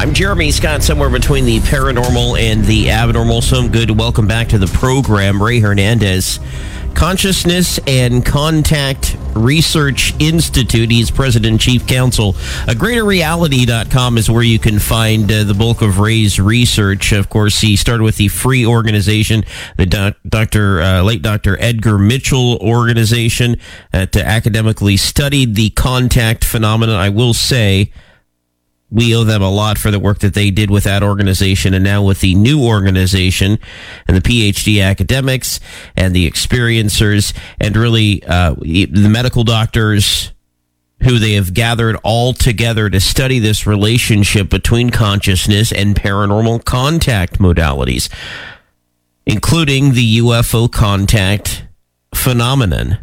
I'm Jeremy Scott, somewhere between the paranormal and the abnormal, so I'm good to welcome back to the program Ray Hernandez, Consciousness and Contact Research Institute. He's President and Chief Counsel. GreaterReality.com is where you can find the bulk of Ray's research. Of course, he started with the free organization, the late Dr. Edgar Mitchell organization, that academically studied the contact phenomenon. I will say, we owe them a lot for the work that they did with that organization, and now with the new organization and the PhD academics and the experiencers and really the medical doctors who they have gathered all together to study this relationship between consciousness and paranormal contact modalities, including the UFO contact phenomenon.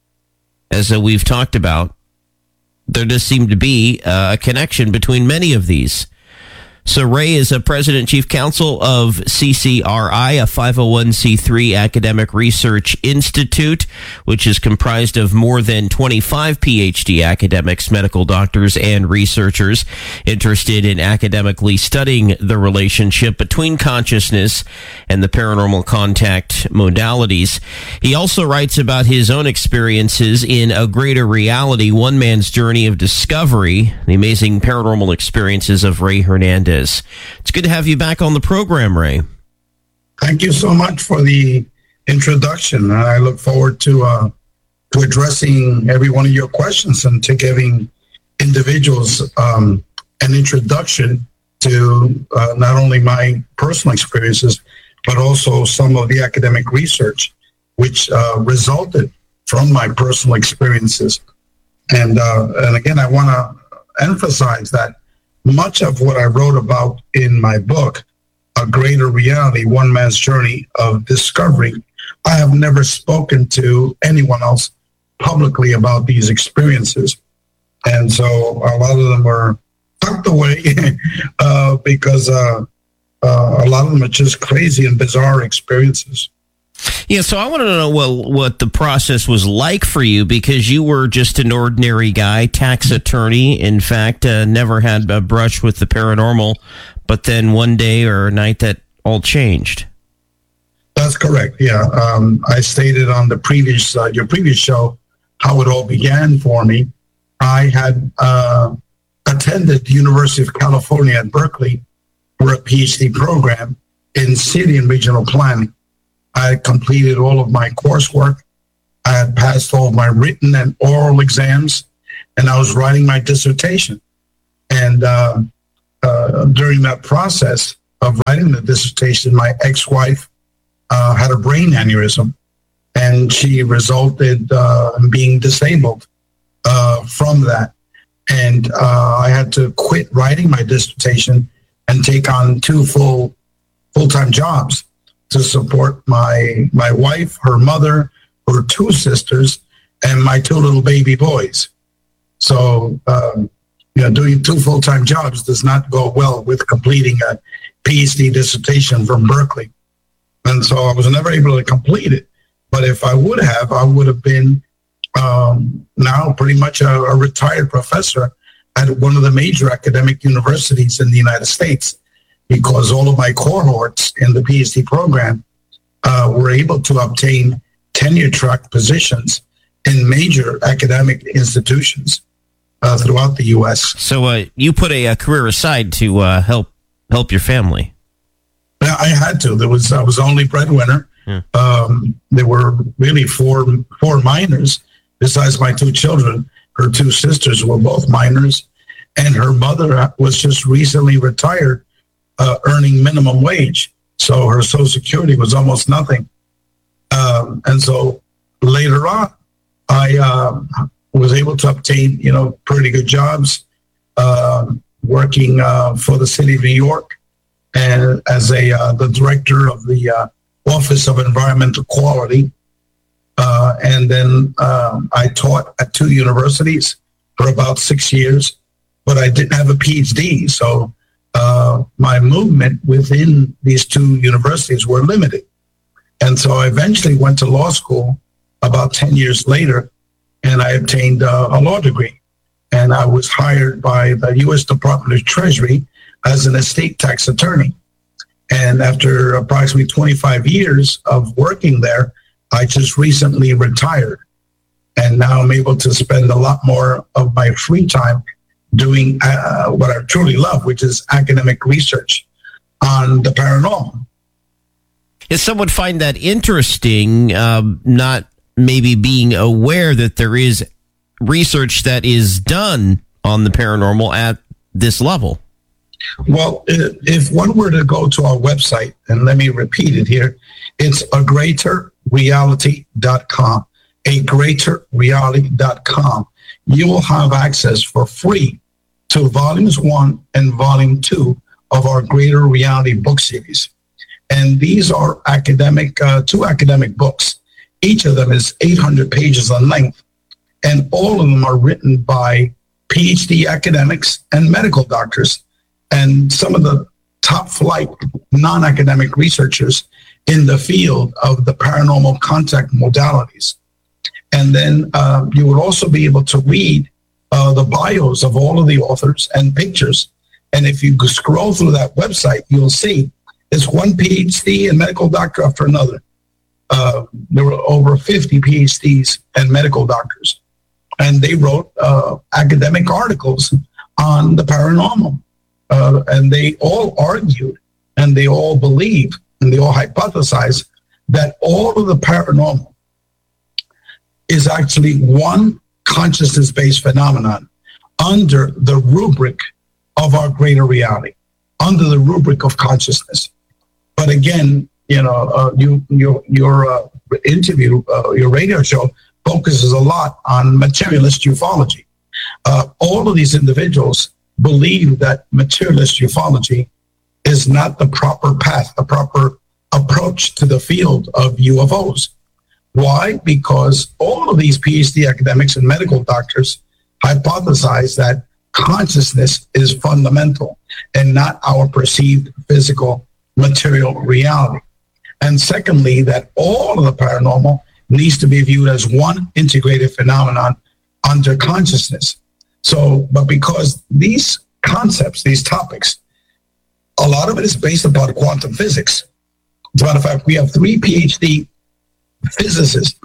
As we've talked about, there does seem to be a connection between many of these. So Ray is a President and Chief Counsel of CCRI, a 501c3 academic research institute, which is comprised of more than 25 PhD academics, medical doctors, and researchers interested in academically studying the relationship between consciousness and the paranormal contact modalities. He also writes about his own experiences in A Greater Reality, One Man's Journey of Discovery, the amazing paranormal experiences of Ray Hernandez. It's good to have you back on the program, Ray. Thank you so much for the introduction. I look forward to addressing every one of your questions and to giving individuals an introduction to not only my personal experiences, but also some of the academic research which resulted from my personal experiences. And again, I want to emphasize that much of what I wrote about in my book, A Greater Reality, One Man's Journey of Discovery, I have never spoken to anyone else publicly about these experiences. And so a lot of them were tucked away because a lot of them are just crazy and bizarre experiences. Yeah, so I want to know what the process was like for you, because you were just an ordinary guy, tax attorney, in fact, never had a brush with the paranormal, but then one day or a night that all changed. That's correct, yeah. I stated on the your previous show how it all began for me. I had attended the University of California at Berkeley for a PhD program in city and regional planning. I had completed all of my coursework. I had passed all of my written and oral exams, and I was writing my dissertation. And during that process of writing the dissertation, my ex-wife had a brain aneurysm, and she resulted in being disabled from that. And I had to quit writing my dissertation and take on two full-time jobs to support my wife, her mother, her two sisters, and my two little baby boys. So, doing two full-time jobs does not go well with completing a PhD dissertation from Berkeley. And so I was never able to complete it. But if I would have been now pretty much a retired professor at one of the major academic universities in the United States, because all of my cohorts in the PhD program were able to obtain tenure-track positions in major academic institutions throughout the U.S. So you put a career aside to help your family. Yeah, I had to. I was the only breadwinner. Yeah. There were really four minors besides my two children. Her two sisters were both minors, and her mother was just recently retired, earning minimum wage. So her Social Security was almost nothing. And so later on, I was able to obtain, pretty good jobs, working for the city of New York and as the director of the Office of Environmental Quality. And then I taught at two universities for about 6 years, but I didn't have a PhD. So my movement within these two universities were limited. And so I eventually went to law school about 10 years later, and I obtained a law degree. and I was hired by the U.S. Department of Treasury as an estate tax attorney. And after approximately 25 years of working there, I just recently retired. And now I'm able to spend a lot more of my free time doing what I truly love, which is academic research on the paranormal. If some would find that interesting, not maybe being aware that there is research that is done on the paranormal at this level. Well, if one were to go to our website, and let me repeat it here, it's agreaterreality.com, agreaterreality.com. You will have access for free to volumes 1 and volume 2 of our Greater Reality book series. And these are academic, 2 academic books. Each of them is 800 pages in length. And all of them are written by PhD academics and medical doctors and some of the top flight non-academic researchers in the field of the paranormal contact modalities. And then you will also be able to read the bios of all of the authors and pictures. And if you scroll through that website, you'll see it's one PhD and medical doctor after another. There were over 50 PhDs and medical doctors. And they wrote academic articles on the paranormal. And they all argued and they all believe and they all hypothesize that all of the paranormal is actually one consciousness-based phenomenon under the rubric of our greater reality, under the rubric of consciousness. But again, your interview, your radio show focuses a lot on materialist ufology. All of these individuals believe that materialist ufology is not the proper path, the proper approach to the field of UFOs. Why? Because all of these PhD academics and medical doctors hypothesize that consciousness is fundamental and not our perceived physical material reality. And secondly, that all of the paranormal needs to be viewed as one integrated phenomenon under consciousness. So, but because these concepts, these topics, a lot of it is based upon quantum physics. As a matter of fact, we have 3 PhD physicists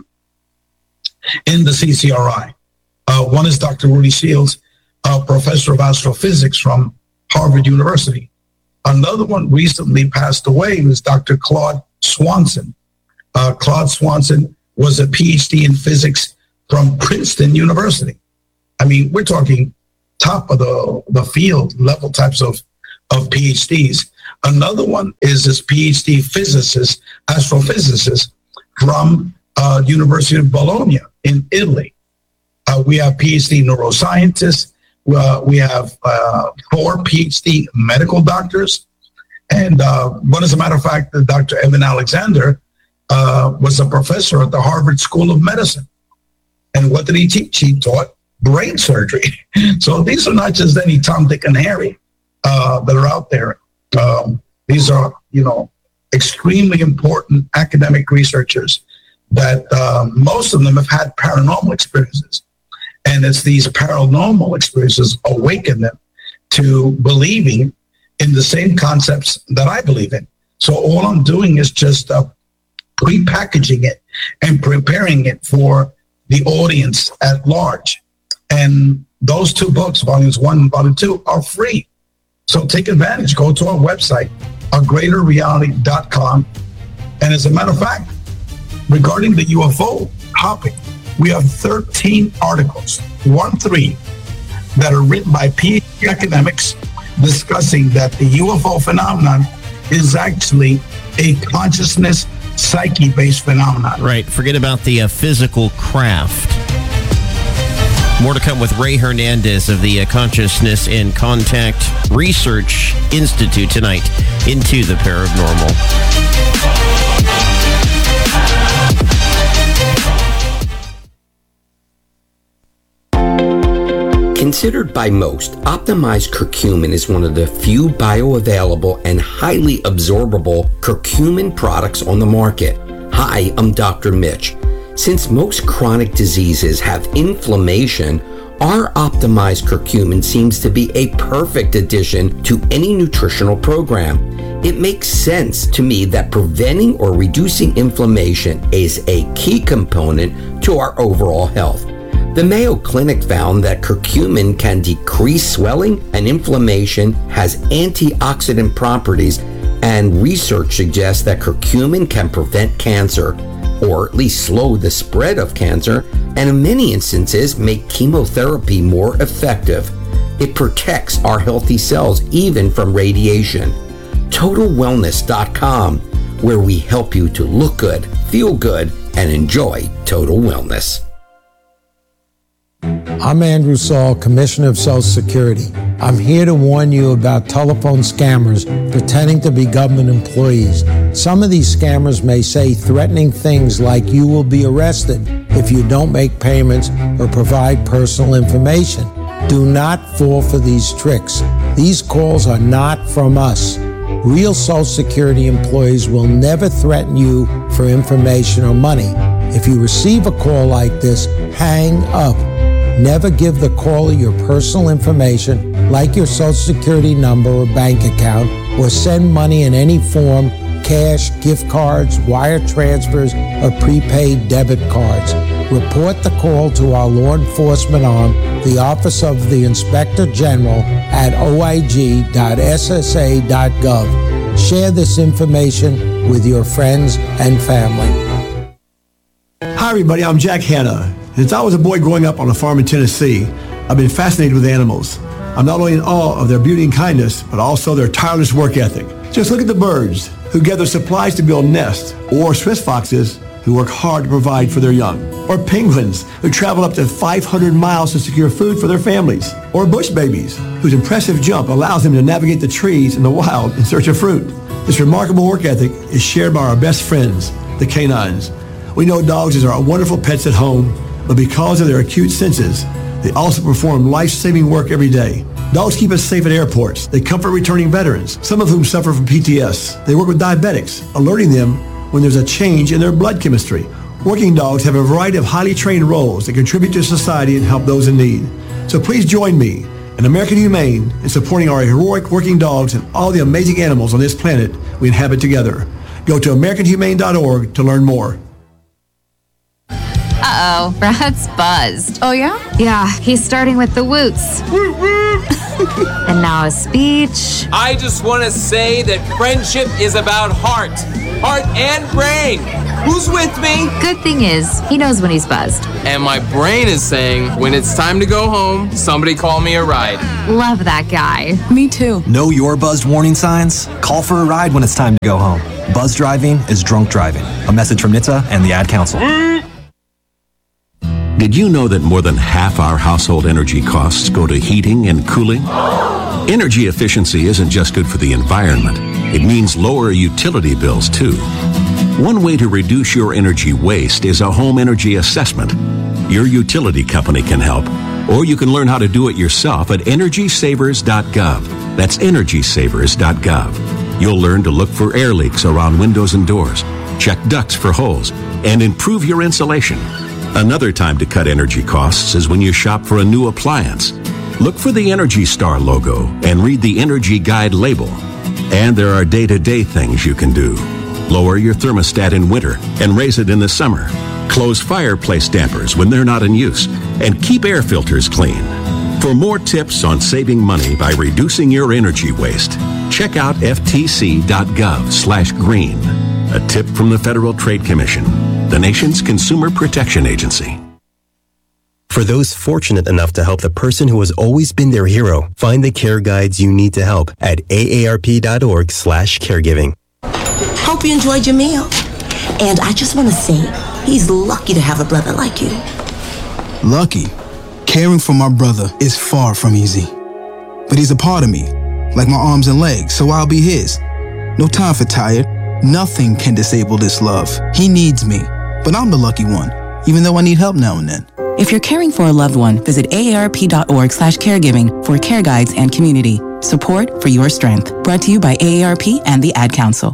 in the CCRI. One is Dr. Rudy Shields, professor of astrophysics from Harvard University. Another one recently passed away was Dr. Claude Swanson. Claude Swanson was a PhD in physics from Princeton University. I mean, we're talking top of the field level types of PhDs. Another one is this PhD physicist, astrophysicist from University of Bologna in Italy. We have PhD neuroscientists. We have 4 PhD medical doctors. And one, as a matter of fact, Dr. Evan Alexander was a professor at the Harvard School of Medicine. And what did he teach? He taught brain surgery. So these are not just any Tom, Dick, and Harry that are out there. These are, extremely important academic researchers that most of them have had paranormal experiences. And it's these paranormal experiences awaken them to believing in the same concepts that I believe in. So all I'm doing is just pre-packaging it and preparing it for the audience at large. And those 2 books, volumes 1 and volume 2, are free. So take advantage. Go to our website, agreaterreality.com. And as a matter of fact, regarding the UFO topic, we have 13 articles, 1-3, that are written by PhD academics discussing that the UFO phenomenon is actually a consciousness psyche-based phenomenon. Right. Forget about the physical craft. More to come with Ray Hernandez of the Consciousness and Contact Research Institute tonight Into the Paranormal. Considered by most, optimized curcumin is one of the few bioavailable and highly absorbable curcumin products on the market. Hi, I'm Dr. Mitch. Since most chronic diseases have inflammation Our optimized curcumin seems to be a perfect addition to any nutritional program. It makes sense to me that preventing or reducing inflammation is a key component to our overall health. The Mayo Clinic found that curcumin can decrease swelling and inflammation, has antioxidant properties, and research suggests that curcumin can prevent cancer, or at least slow the spread of cancer, and in many instances make chemotherapy more effective. It protects our healthy cells even from radiation. TotalWellness.com, where we help you to look good, feel good, and enjoy total wellness. I'm Andrew Saul, Commissioner of Social Security. I'm here to warn you about telephone scammers pretending to be government employees. Some of these scammers may say threatening things like you will be arrested if you don't make payments or provide personal information. Do not fall for these tricks. These calls are not from us. Real Social Security employees will never threaten you for information or money. If you receive a call like this, hang up. Never give the caller your personal information, like your Social Security number or bank account, or send money in any form, cash, gift cards, wire transfers, or prepaid debit cards. Report the call to our law enforcement arm, the Office of the Inspector General, at oig.ssa.gov. Share this information with your friends and family. Hi everybody, I'm Jack Hanna. Since I was a boy growing up on a farm in Tennessee, I've been fascinated with animals. I'm not only in awe of their beauty and kindness, but also their tireless work ethic. Just look at the birds who gather supplies to build nests, or Swiss foxes who work hard to provide for their young, or penguins who travel up to 500 miles to secure food for their families, or bush babies whose impressive jump allows them to navigate the trees in the wild in search of fruit. This remarkable work ethic is shared by our best friends, the canines. We know dogs are wonderful pets at home, but because of their acute senses, they also perform life-saving work every day. Dogs keep us safe at airports. They comfort returning veterans, some of whom suffer from PTS. They work with diabetics, alerting them when there's a change in their blood chemistry. Working dogs have a variety of highly trained roles that contribute to society and help those in need. So please join me and American Humane in supporting our heroic working dogs and all the amazing animals on this planet we inhabit together. Go to AmericanHumane.org to learn more. Uh-oh, Brad's buzzed. Oh, yeah? Yeah, he's starting with the woots. And now a speech. I just want to say that friendship is about heart and brain. Who's with me? Good thing is, he knows when he's buzzed. And my brain is saying, when it's time to go home, somebody call me a ride. Love that guy. Me too. Know your buzzed warning signs? Call for a ride when it's time to go home. Buzz driving is drunk driving. A message from NHTSA and the Ad Council. Did you know that more than half our household energy costs go to heating and cooling? Energy efficiency isn't just good for the environment. It means lower utility bills, too. One way to reduce your energy waste is a home energy assessment. Your utility company can help, or you can learn how to do it yourself at EnergySavers.gov. That's EnergySavers.gov. You'll learn to look for air leaks around windows and doors, check ducts for holes, and improve your insulation. Another time to cut energy costs is when you shop for a new appliance. Look for the Energy Star logo and read the Energy Guide label. And there are day-to-day things you can do. Lower your thermostat in winter and raise it in the summer. Close fireplace dampers when they're not in use. And keep air filters clean. For more tips on saving money by reducing your energy waste, check out ftc.gov/green. A tip from the Federal Trade Commission, the nation's consumer protection agency. For those fortunate enough to help the person who has always been their hero, find the care guides you need to help at aarp.org/caregiving. Hope you enjoyed your meal. And I just want to say, he's lucky to have a brother like you. Lucky? Caring for my brother is far from easy. But he's a part of me, like my arms and legs, so I'll be his. No time for tired. Nothing can disable this love. He needs me, but I'm the lucky one, even though I need help now and then. If you're caring for a loved one, visit aarp.org/caregiving for care guides and community support for your strength. Brought to you by AARP and the Ad Council.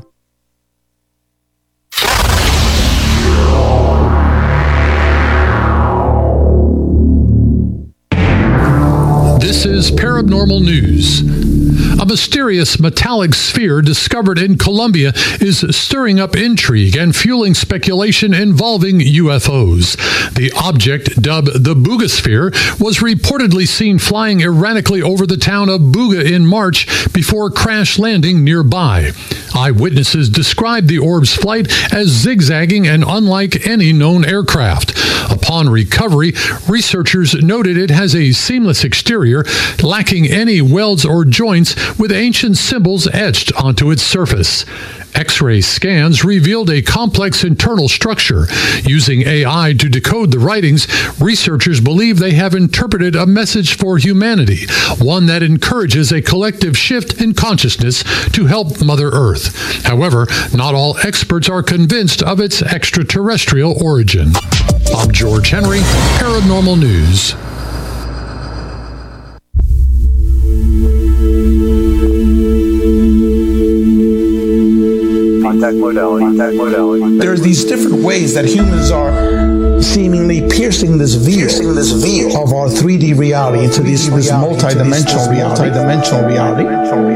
This is Paranormal News. A mysterious metallic sphere discovered in Colombia is stirring up intrigue and fueling speculation involving UFOs. The object, dubbed the Boogosphere, was reportedly seen flying erratically over the town of Buga in March before crash landing nearby. Eyewitnesses described the orb's flight as zigzagging and unlike any known aircraft. Upon recovery, researchers noted it has a seamless exterior, lacking any welds or joints, with ancient symbols etched onto its surface. X-ray scans revealed a complex internal structure. Using AI to decode the writings, researchers believe they have interpreted a message for humanity, one that encourages a collective shift in consciousness to help Mother Earth. However, not all experts are convinced of its extraterrestrial origin. I'm George Henry, Paranormal News. Modality. There's these different ways that humans are seemingly piercing this veil of our 3D reality into this multi-dimensional reality.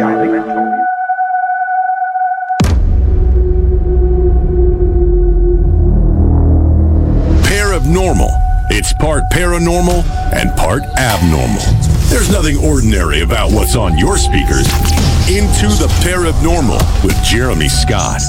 Parabnormal. It's part paranormal and part abnormal. There's nothing ordinary about what's on your speakers. Into the Parabnormal with Jeremy Scott.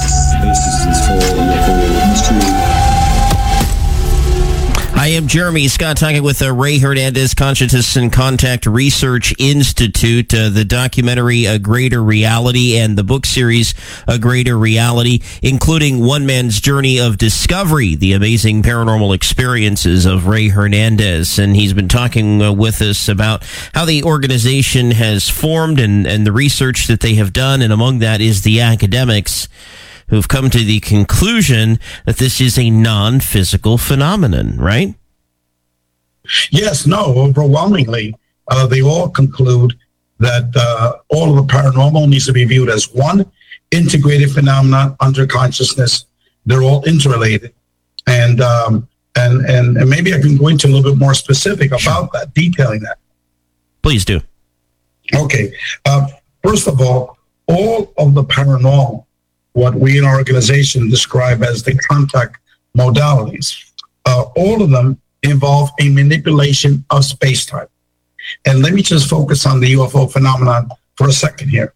I am Jeremy Scott, talking with Ray Hernandez, Consciousness and Contact Research Institute, the documentary A Greater Reality and the book series A Greater Reality, including One Man's Journey of Discovery, the amazing paranormal experiences of Ray Hernandez. And he's been talking with us about how the organization has formed and the research that they have done, and among that is the academics who've come to the conclusion that this is a non-physical phenomenon, right? Yes, no, overwhelmingly, they all conclude that all of the paranormal needs to be viewed as one integrated phenomenon under consciousness. They're all interrelated. And maybe I can go into a little bit more specific about that, detailing that. Please do. Okay. First of all of the paranormal, what we in our organization describe as the contact modalities, all of them involve a manipulation of space-time. And let me just focus on the UFO phenomenon for a second here.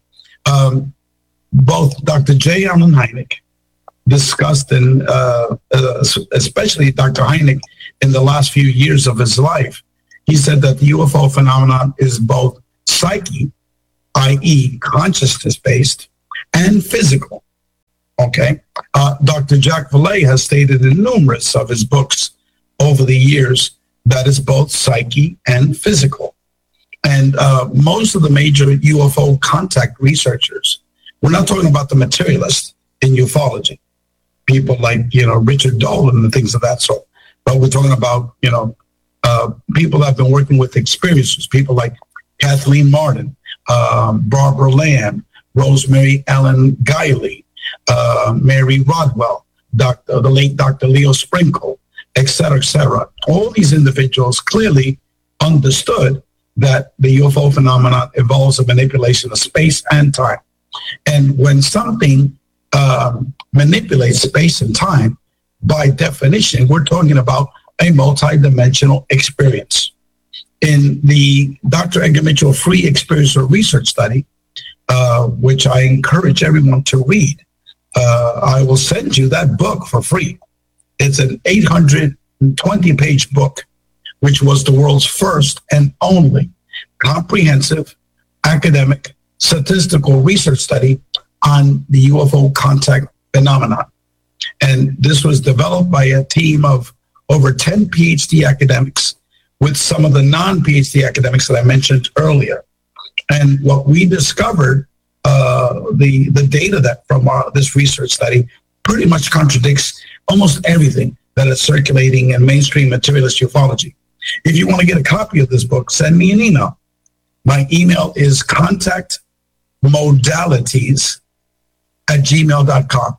Both Dr. J. Allen Hynek discussed, and especially Dr. Hynek in the last few years of his life, he said that the UFO phenomenon is both psyche, i.e. consciousness-based, and physical. Okay. Dr. Jack Valet has stated in numerous of his books over the years that it's both psyche and physical. And most of the major UFO contact researchers, we're not talking about the materialists in ufology, people like, Richard Dolan and things of that sort, but we're talking about, people that have been working with experiencers, people like Kathleen Martin, Barbara Lamb, Rosemary Ellen Guiley, Mary Rodwell, the late Dr. Leo Sprinkle, et cetera, et cetera. All these individuals clearly understood that the UFO phenomenon involves a manipulation of space and time. And when something manipulates space and time, by definition, we're talking about a multidimensional experience. In the Dr. Edgar Mitchell Free Experiencer Research Study, which I encourage everyone to read, I will send you that book for free. It's an 820-page book, which was the world's first and only comprehensive academic statistical research study on the UFO contact phenomenon. And this was developed by a team of over 10 PhD academics with some of the non-PhD academics that I mentioned earlier. And what we discovered, the data that from this research study pretty much contradicts almost everything that is circulating in mainstream materialist ufology. If you want to get a copy of this book, send me an email. My email is contactmodalities@gmail.com.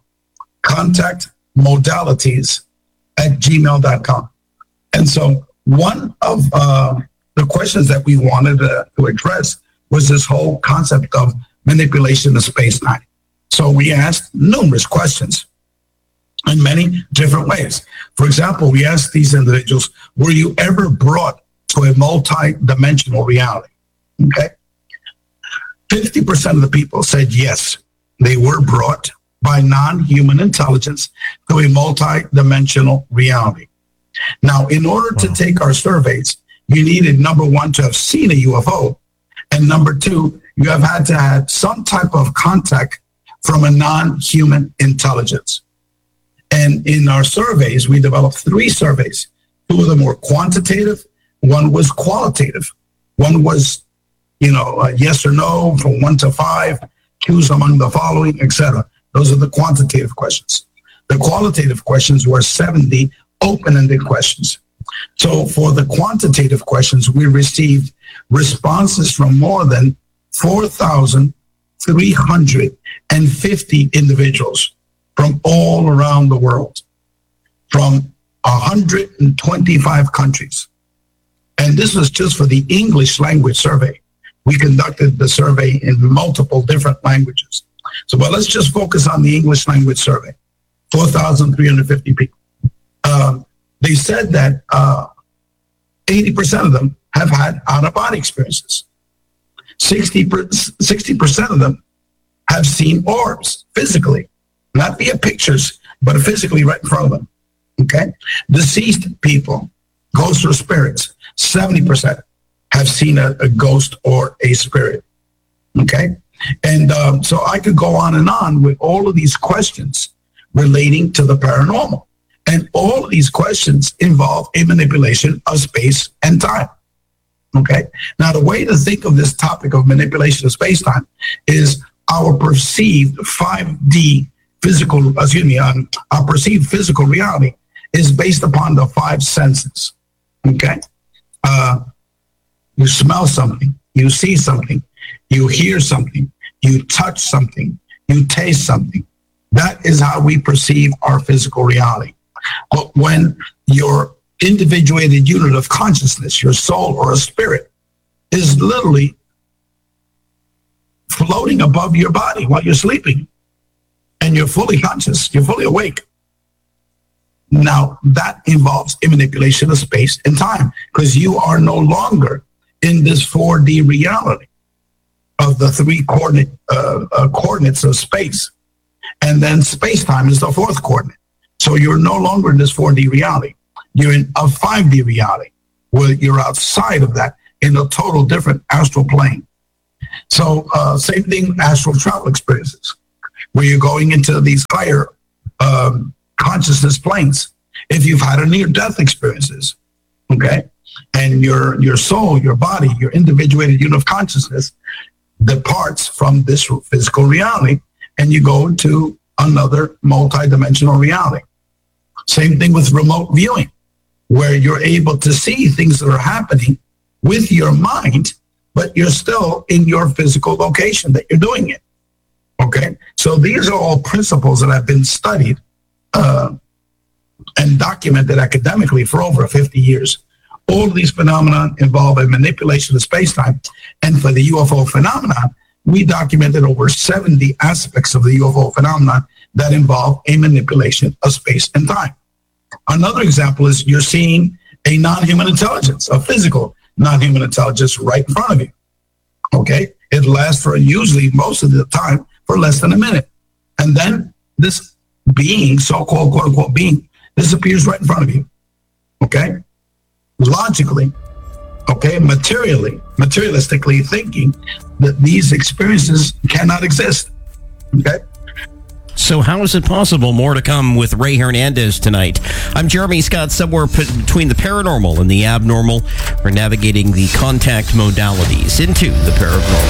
Contactmodalities@gmail.com. And so one of the questions that we wanted to address was this whole concept of manipulation of space-time. So we asked numerous questions in many different ways. For example, we asked these individuals, were you ever brought to a multi-dimensional reality? Okay. 50% of the people said yes, they were brought by non-human intelligence to a multi-dimensional reality. Now, in order to take our surveys, you needed, number one, to have seen a UFO, and number two, you have had to have some type of contact from a non-human intelligence. And in our surveys, we developed 3 surveys. 2 of them were quantitative, one was qualitative. One was, yes or no from 1 to 5, choose among the following, etc. Those are the quantitative questions. The qualitative questions were 70 open-ended questions. So for the quantitative questions, we received responses from more than 4,350 individuals from all around the world, from 125 countries. And this was just for the English language survey. We conducted the survey in multiple different languages. So, but let's just focus on the English language survey. 4,350 people. They said that 80% of them have had out-of-body experiences. 60% of them have seen orbs physically, not via pictures, but physically right in front of them. Okay? Deceased people, ghosts or spirits, 70% have seen a ghost or a spirit. Okay? And so I could go on and on with all of these questions relating to the paranormal. And all of these questions involve a manipulation of space and time. Okay? Now, the way to think of this topic of manipulation of space-time is our perceived 5D our perceived physical reality is based upon the 5 senses. Okay? You smell something, you see something, you hear something, you touch something, you taste something. That is how we perceive our physical reality. But when your individuated unit of consciousness, your soul or a spirit, is literally floating above your body while you're sleeping, and you're fully conscious, you're fully awake, now that involves a manipulation of space and time, because you are no longer in this 4D reality of the 3 coordinates of space. And then space-time is the 4th coordinate. So you're no longer in this 4D reality. You're in a 5D reality where you're outside of that in a total different astral plane. So same thing, astral travel experiences, where you're going into these higher consciousness planes. If you've had a near-death experiences, okay, and your soul, your body, your individuated unit of consciousness departs from this physical reality, and you go into another multi-dimensional reality. Same thing with remote viewing, where you're able to see things that are happening with your mind, but you're still in your physical location that you're doing it. Okay? So these are all principles that have been studied and documented academically for over 50 years. All of these phenomena involve a manipulation of space-time. And for the UFO phenomenon, we documented over 70 aspects of the UFO phenomenon that involve a manipulation of space and time. Another example is you're seeing a non-human intelligence, a physical non-human intelligence right in front of you. Okay? It lasts for usually most of the time for less than a minute. And then this being, so-called quote-unquote being, disappears right in front of you. Okay? Logically, okay, materialistically thinking that these experiences cannot exist. Okay? So how is it possible? More to come with Ray Hernandez tonight. I'm Jeremy Scott, somewhere between the paranormal and the abnormal. We're navigating the contact modalities into the paranormal.